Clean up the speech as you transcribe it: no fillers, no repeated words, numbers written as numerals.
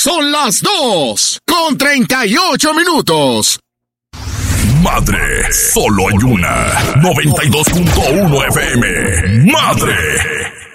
Son las 2:38. Madre, solo hay una. 92.1 FM. Madre.